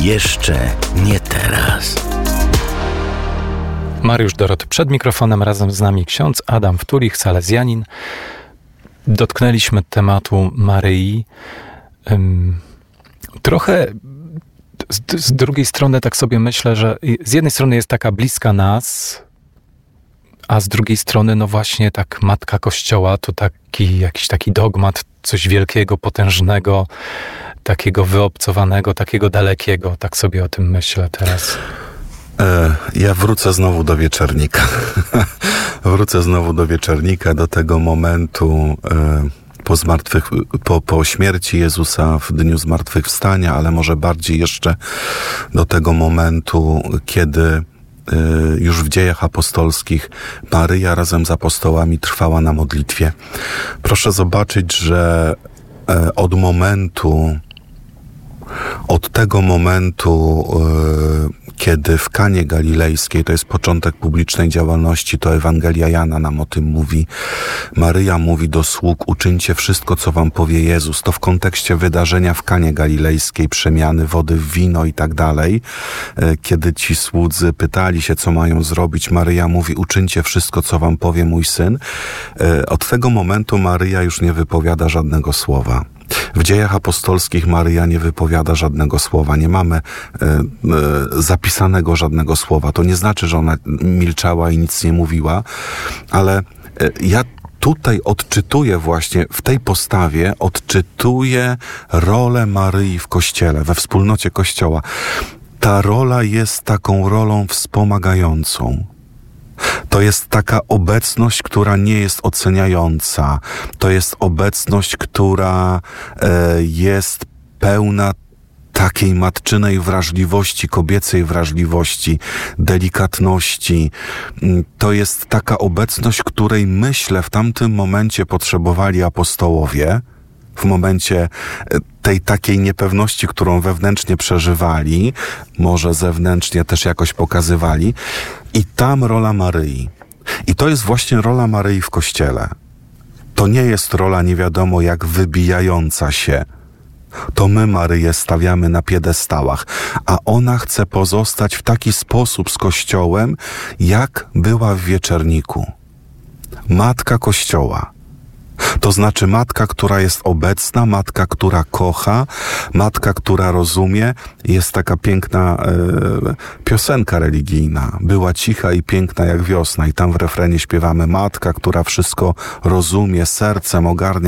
Jeszcze nie teraz. Mariusz Dorot przed mikrofonem, razem z nami ksiądz Adam Wtulich, salezjanin. Dotknęliśmy tematu Maryi. Trochę z drugiej strony tak sobie myślę, że z jednej strony jest taka bliska nas, a z drugiej strony no właśnie tak Matka Kościoła to jakiś taki dogmat, coś wielkiego, potężnego, takiego wyobcowanego, takiego dalekiego. Tak sobie o tym myślę teraz. Ja wrócę znowu do Wieczernika. Wrócę znowu do Wieczernika, do tego momentu po śmierci Jezusa w dniu zmartwychwstania, ale może bardziej jeszcze do tego momentu, kiedy już w dziejach apostolskich Maryja razem z apostołami trwała na modlitwie. Proszę zobaczyć, że od tego momentu, kiedy w Kanie Galilejskiej, to jest początek publicznej działalności, to Ewangelia Jana nam o tym mówi, Maryja mówi do sług: uczyńcie wszystko, co wam powie Jezus. To w kontekście wydarzenia w Kanie Galilejskiej, przemiany wody w wino i tak dalej. Kiedy ci słudzy pytali się, co mają zrobić, Maryja mówi: uczyńcie wszystko, co wam powie mój syn. Od tego momentu Maryja już nie wypowiada żadnego słowa. W dziejach apostolskich Maryja nie wypowiada żadnego słowa. Nie mamy zapisanego żadnego słowa. To nie znaczy, że ona milczała i nic nie mówiła, ale ja tutaj odczytuję właśnie, w tej postawie odczytuję rolę Maryi w Kościele, we wspólnocie Kościoła. Ta rola jest taką rolą wspomagającą. To jest taka obecność, która nie jest oceniająca. To jest obecność, która jest pełna takiej matczynej wrażliwości, kobiecej wrażliwości, delikatności. To jest taka obecność, której myślę w tamtym momencie potrzebowali apostołowie. W momencie tej takiej niepewności, którą wewnętrznie przeżywali, może zewnętrznie też jakoś pokazywali. I tam rola Maryi. I to jest właśnie rola Maryi w Kościele. To nie jest rola nie wiadomo jak wybijająca się. To my Maryję stawiamy na piedestałach, a ona chce pozostać w taki sposób z Kościołem, jak była w Wieczerniku. Matka Kościoła. To znaczy matka, która jest obecna, matka, która kocha, matka, która rozumie. Jest taka piękna piosenka religijna. Była cicha i piękna jak wiosna. I tam w refrenie śpiewamy: matka, która wszystko rozumie, sercem ogarnia